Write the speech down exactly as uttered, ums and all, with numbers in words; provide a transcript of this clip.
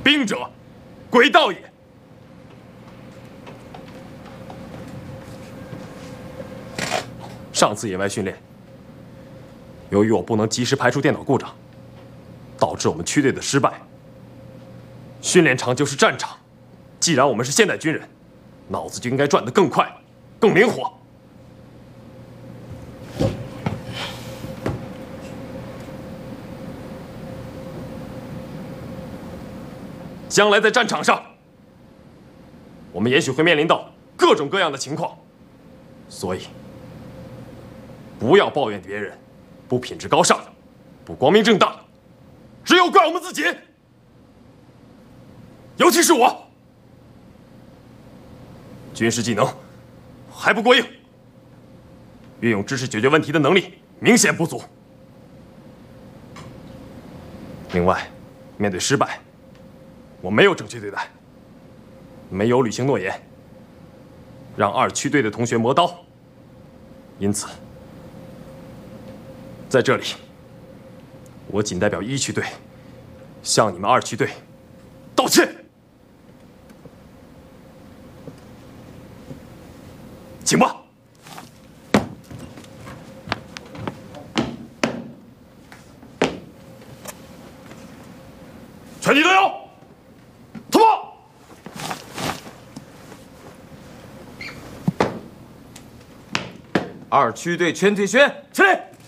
兵者，诡道也。上次野外训练，由于我不能及时排除电脑故障，导致我们区队的失败。训练场就是战场，既然我们是现代军人，脑子就应该转得更快、更灵活。将来在战场上，我们也许会面临到各种各样的情况，所以不要抱怨别人不品质高尚、不光明正大，只有怪我们自己。尤其是我，军事技能还不过硬，运用知识解决问题的能力明显不足。另外，面对失败，我没有正确对待，没有履行诺言，让二区队的同学磨刀。因此，在这里，我仅代表一区队向你们二区队道歉。请吧。全体都有，突破！ 二区队全体学起立。